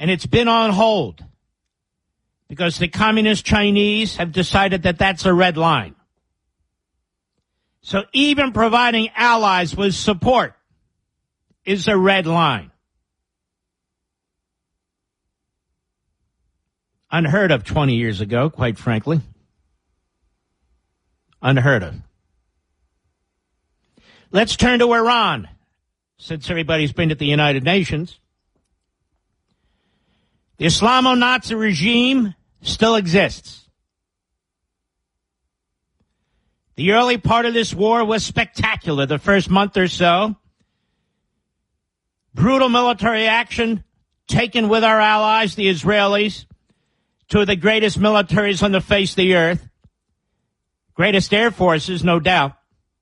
And it's been on hold because the communist Chinese have decided that that's a red line. So even providing allies with support is a red line. Unheard of 20 years ago, quite frankly. Unheard of. Let's turn to Iran, since everybody's been at the United Nations. The Islamo-Nazi regime still exists. The early part of this war was spectacular. The first month or so, brutal military action taken with our allies, the Israelis, two of the greatest militaries on the face of the earth, greatest air forces, no doubt.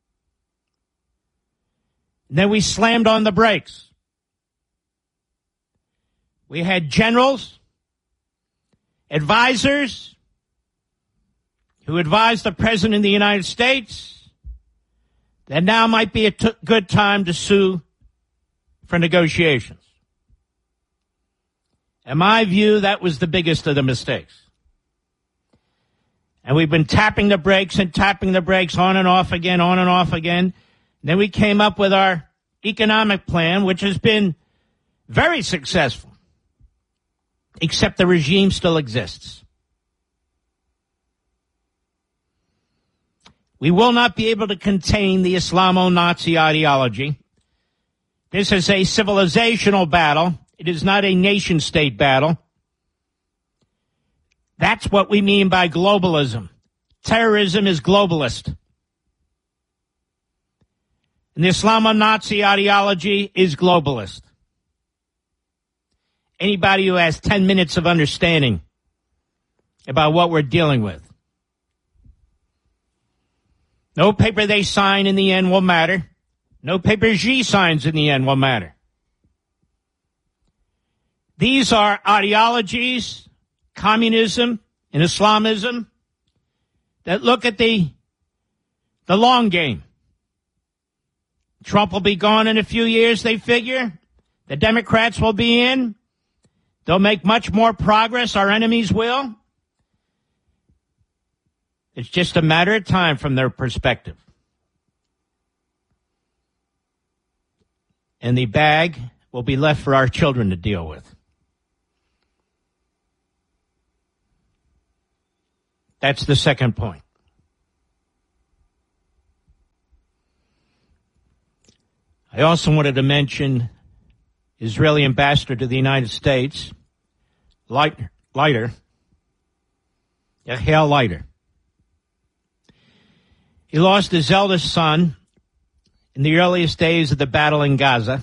And then we slammed on the brakes. We had generals, advisors, who advised the President of the United States that now might be a good time to sue for negotiations. In my view, that was the biggest of the mistakes. And we've been tapping the brakes on and off again, on and off again. Then we came up with our economic plan, which has been very successful, except the regime still exists. We will not be able to contain the Islamo-Nazi ideology. This is a civilizational battle. It is not a nation-state battle. That's what we mean by globalism. Terrorism is globalist. And the Islamo-Nazi ideology is globalist. Anybody who has 10 minutes of understanding about what we're dealing with. No paper they sign in the end will matter. No paper Xi signs in the end will matter. These are ideologies, communism and Islamism, that look at the long game. Trump will be gone in a few years, they figure. The Democrats will be in. They'll make much more progress. Our enemies will. It's just a matter of time from their perspective. And the bag will be left for our children to deal with. That's the second point. I also wanted to mention Israeli ambassador to the United States, Leiter, Yael Leiter. He lost his eldest son in the earliest days of the battle in Gaza,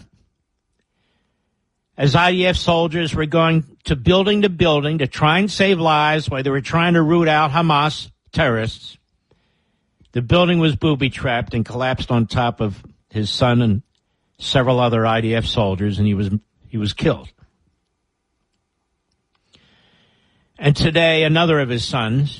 as IDF soldiers were going to building to try and save lives while they were trying to root out Hamas terrorists. The building was booby-trapped and collapsed on top of his son and several other IDF soldiers, and he was killed. And today, another of his sons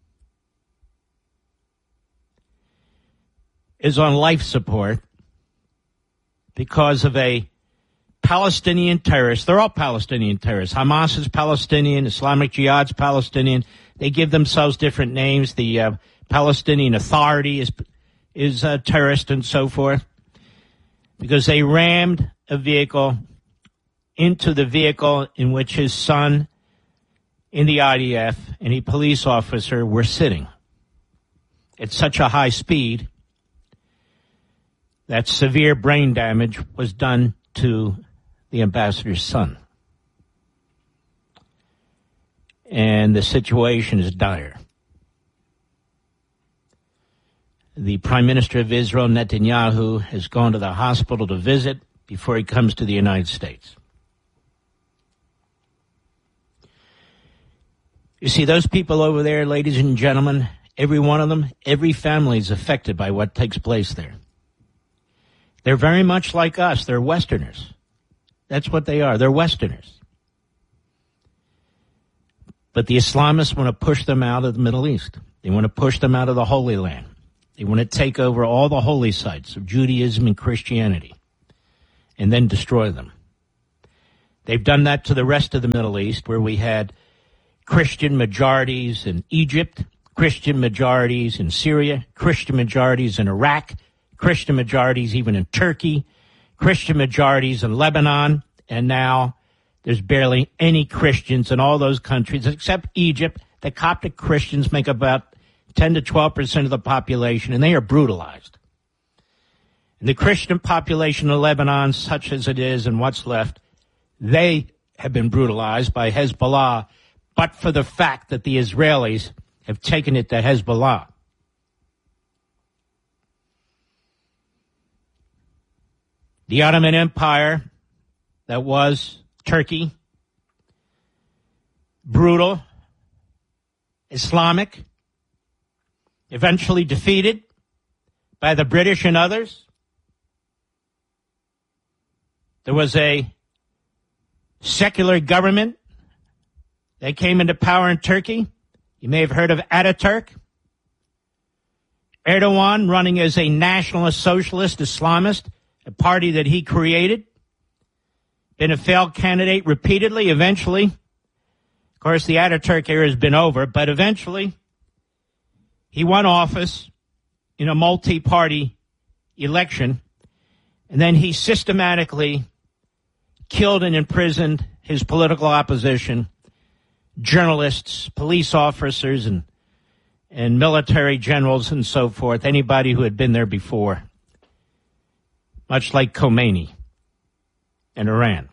is on life support because of a Palestinian terrorist. They're all Palestinian terrorists. Hamas is Palestinian. Islamic Jihad's Palestinian. They give themselves different names. The Palestinian Authority is a terrorist and so forth, because they rammed a vehicle into the vehicle in which his son in the IDF and a police officer were sitting at such a high speed that severe brain damage was done to the ambassador's son. And the situation is dire. The Prime Minister of Israel, Netanyahu, has gone to the hospital to visit before he comes to the United States. You see, those people over there, ladies and gentlemen, every one of them, every family is affected by what takes place there. They're very much like us. They're Westerners. That's what they are. They're Westerners. But the Islamists want to push them out of the Middle East. They want to push them out of the Holy Land. They want to take over all the holy sites of Judaism and Christianity and then destroy them. They've done that to the rest of the Middle East, where we had Christian majorities in Egypt, Christian majorities in Syria, Christian majorities in Iraq, Christian majorities even in Turkey, Christian majorities in Lebanon, and now there's barely any Christians in all those countries except Egypt. The Coptic Christians make about 10 to 12% of the population, and they are brutalized. And the Christian population of Lebanon, such as it is and what's left, they have been brutalized by Hezbollah, but for the fact that the Israelis have taken it to Hezbollah. The Ottoman Empire, that was Turkey, brutal, Islamic, eventually defeated by the British and others. There was a secular government that came into power in Turkey. You may have heard of Ataturk. Erdogan running as a nationalist socialist Islamist, a party that he created. Been a failed candidate repeatedly. Eventually, of course, the Ataturk era has been over, but eventually he won office in a multi-party election, and then he systematically killed and imprisoned his political opposition, journalists, police officers, and military generals and so forth, anybody who had been there before, much like Khomeini in Iran.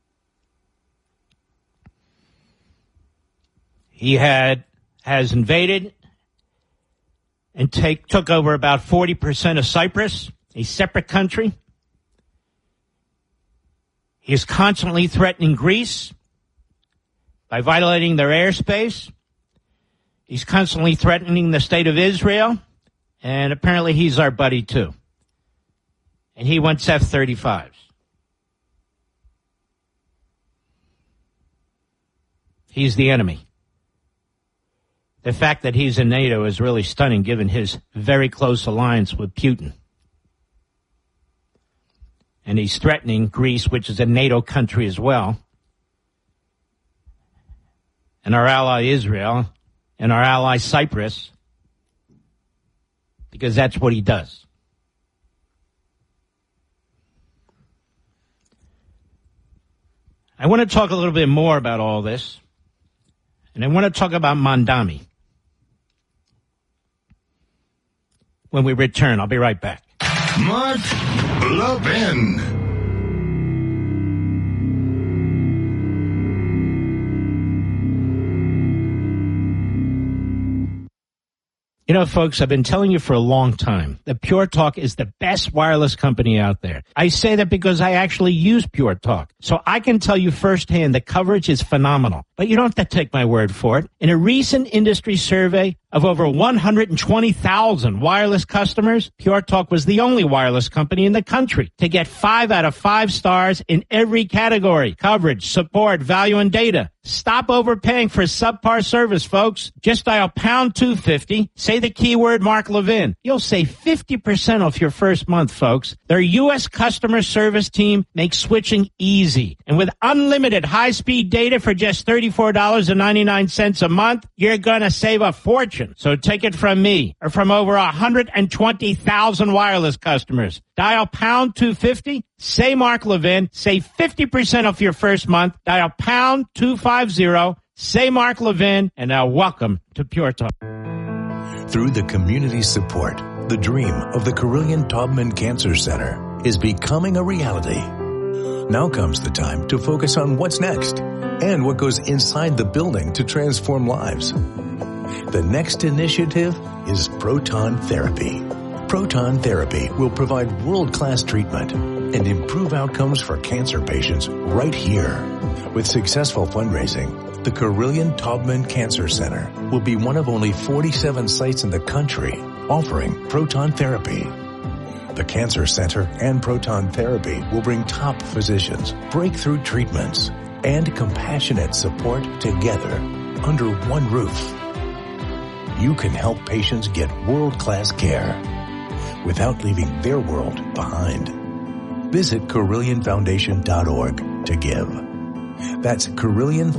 He has invaded and took over about 40% of Cyprus, a separate country. He is constantly threatening Greece by violating their airspace. He's constantly threatening the state of Israel, and apparently he's our buddy too. And he wants F-35s. He's the enemy. The fact that he's in NATO is really stunning given his very close alliance with Putin. And he's threatening Greece, which is a NATO country as well, and our ally Israel, and our ally Cyprus, because that's what he does. I want to talk a little bit more about all this, and I want to talk about Mondami. When we return, I'll be right back. Mark Levin. You know, folks, I've been telling you for a long time that Pure Talk is the best wireless company out there. I say that because I actually use Pure Talk. So I can tell you firsthand the coverage is phenomenal. But you don't have to take my word for it. In a recent industry survey of over 120,000 wireless customers, Pure Talk was the only wireless company in the country to get 5 out of 5 stars in every category: coverage, support, value, and data. Stop overpaying for subpar service, folks. Just dial pound 250. Say the keyword Mark Levin. You'll save 50% off your first month, folks. Their U.S. customer service team makes switching easy. And with unlimited high-speed data for just $34.99 a month, you're going to save a fortune. So take it from me or from over 120,000 wireless customers. Dial pound 250. Say Mark Levin. Save 50% off your first month. Dial pound 250. Say Mark Levin. And now welcome to Pure Talk. Through the community support, the dream of the Carillion Taubman Cancer Center is becoming a reality. Now comes the time to focus on what's next and what goes inside the building to transform lives. The next initiative is proton therapy. Proton therapy will provide world-class treatment and improve outcomes for cancer patients right here. With successful fundraising, the Carillion Taubman Cancer Center will be one of only 47 sites in the country offering proton therapy. The Cancer Center and proton therapy will bring top physicians, breakthrough treatments, and compassionate support together under one roof. You can help patients get world-class care without leaving their world behind. Visit CarillionFoundation.org to give. That's Carillion